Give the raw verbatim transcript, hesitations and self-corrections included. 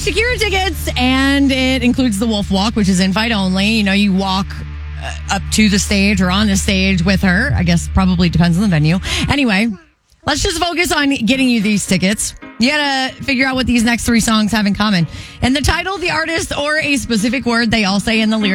Shakira tickets, and it includes the Wolf Walk, which is invite only. You know, you walk uh, up to the stage or on the stage with her. I guess probably depends on the venue. Anyway, let's just focus on getting you these tickets. You gotta figure out what these next three songs have in common. And the title, the artist, or a specific word they all say in the lyrics.